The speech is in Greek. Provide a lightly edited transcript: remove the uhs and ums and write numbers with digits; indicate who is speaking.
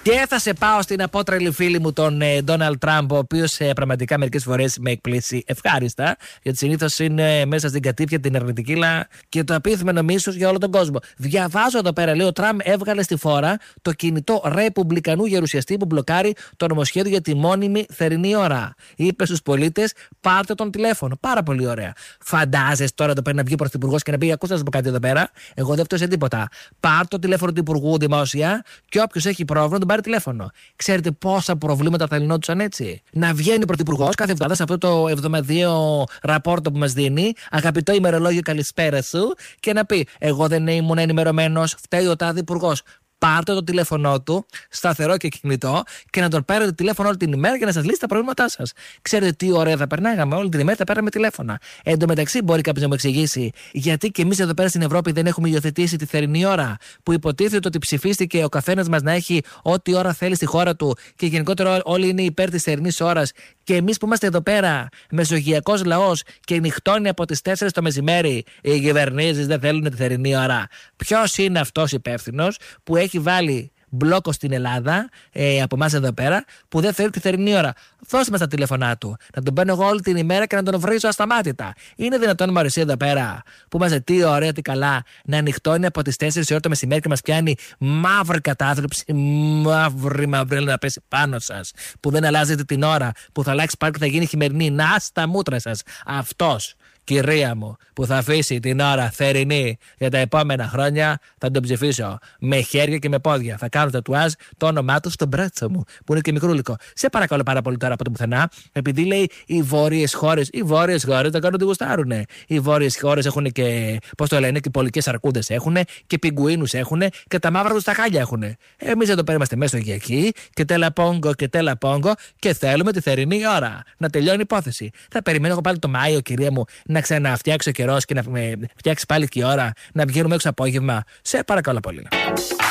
Speaker 1: Και θα σε πάω στην απότρελη φίλη μου, τον Ντόναλντ Τραμπ, ο οποίος πραγματικά μερικές φορές με εκπλήσει ευχάριστα, γιατί συνήθως είναι μέσα στην κατήφια την αρνητικήλα και το απίθυμενο μίσος για όλο τον κόσμο. Διαβάζω εδώ πέρα, λέει, ο Τραμπ έβγαλε στη φόρα το κινητό ρεπουμπλικανού γερουσιαστή που μπλοκάρει το νομοσχέδιο για τη μόνιμη θερινή ώρα. Είπε στους πολίτες, πάρτε τον τηλέφωνο. Πάρα πολύ ωραία. Φαντάζεσαι τώρα εδώ πέρα να βγει ο πρωθυπουργός και να πει: ακούστε, να σας πω κάτι εδώ πέρα. Εγώ δεν φταίω σε τίποτα. Πάρτε το τηλέφωνο του υπουργού δημόσια και όποιος έχει πρόβλημα τον πάρει τηλέφωνο. Ξέρετε πόσα προβλήματα θα λυνόντουσαν έτσι? Να βγαίνει ο πρωθυπουργός κάθε εβδομάδα σε αυτό το εβδομαδιαίο ραπόρτο που μας δίνει, αγαπητό ημερολόγιο, καλησπέρα σου, και να πει: εγώ δεν ήμουν ενημερωμένος, φταίει ο τάδε υπουργός. Πάρτε το τηλέφωνό του, σταθερό και κινητό, και να τον παίρνετε τηλέφωνο όλη την ημέρα για να σας λύσει τα προβλήματά σας. Ξέρετε τι ωραία θα περνάγαμε? Όλη την ημέρα θα παίρναμε τηλέφωνα. Εν τω μεταξύ, μπορεί κάποιος να μου εξηγήσει γιατί και εμείς εδώ πέρα στην Ευρώπη δεν έχουμε υιοθετήσει τη θερινή ώρα, που υποτίθεται ότι ψηφίστηκε ο καθένας μας να έχει ό,τι ώρα θέλει στη χώρα του και γενικότερα όλοι είναι υπέρ της θερινής ώρας, και εμείς που είμαστε εδώ πέρα, μεσογειακός λαός, και νυχτώνει από τις 4 το μεσημέρι, οι κυβερνήσεις δεν θέλουν τη θερινή ώρα? Ποιος είναι αυτός υπεύθυνος που έχει βάλει μπλόκο στην Ελλάδα, από εμάς εδώ πέρα, που δεν θέλει τη θερινή ώρα? Δώστε μας τα τηλέφωνά του, να τον παίρνω εγώ όλη την ημέρα και να τον βρίζω ασταμάτητα. Είναι δυνατόν, Μαρισία, εδώ πέρα, που είμαστε τι ωραία, τι καλά, να ανοιχτώνει από τις 4 ώρα το μεσημέρι και μας πιάνει μαύρη κατάθλιψη, μαύρη να πέσει πάνω σας, που δεν αλλάζετε την ώρα, που θα αλλάξει πάλι και θα γίνει χειμερινή? Να στα μούτρα σας. Αυτός, κυρία μου, που θα αφήσει την ώρα θερινή για τα επόμενα χρόνια, θα τον ψηφίσω με χέρια και με πόδια. Θα κάνω τατουάζ το όνομά του στο μπράτσο μου, που είναι και μικρούλικο. Σε παρακαλώ πάρα πολύ τώρα από το πουθενά, επειδή λέει οι βόρειες χώρες θα κάνουν ό,τι γουστάρουνε. Οι βόρειες χώρες έχουν και, πώς το λένε, και πολικές αρκούδες έχουν και πιγκουίνους έχουν και τα μαύρα τους τα χάλια έχουν. Εμείς εδώ πέρα είμαστε μεσογειακοί και τέλα πόγκο και θέλουμε τη θερινή ώρα. Να τελειώνει η υπόθεση. Θα περιμένω εγώ πάλι το Μάιο, κυρία μου, να ξαναφτιάξει ο καιρός και να φτιάξει πάλι και η ώρα, να βγαίνουμε έξω απόγευμα. Σε παρακαλώ πολύ.